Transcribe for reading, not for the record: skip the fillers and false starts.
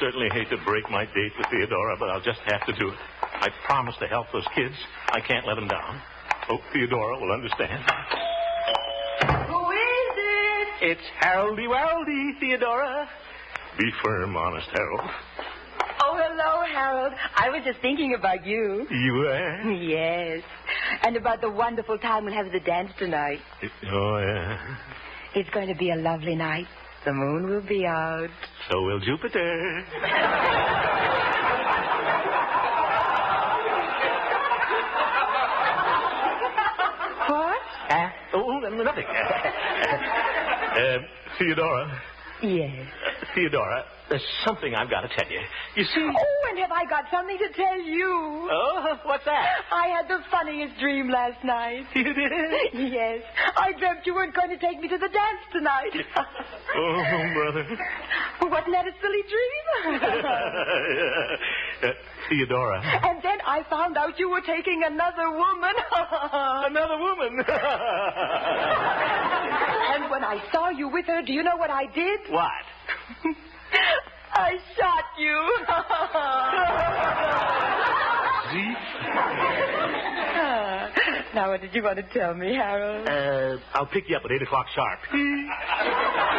certainly hate to break my date with Theodora, but I'll just have to do it. I promised to help those kids. I can't let them down. Hope Theodora will understand. Who is it? It's Haroldy Waldy, Theodora. Be firm, honest Harold. Oh, hello, Harold. I was just thinking about you. You were? Yes. And about the wonderful time we'll have at the dance tonight. Oh, yeah. It's going to be a lovely night. The moon will be out. So will Jupiter. What? Oh, nothing. Theodora. Yes. Theodora, there's something I've got to tell you. You see... Oh, and have I got something to tell you? Oh, what's that? I had the funniest dream last night. You did? Yes. I dreamt you weren't going to take me to the dance tonight. Oh, brother. Wasn't that a silly dream? Theodora. And then I found out you were taking another woman. Another woman? And when I saw you with her, do you know what I did? What? I shot you. See? Now, what did you want to tell me, Harold? I'll pick you up at 8 o'clock sharp.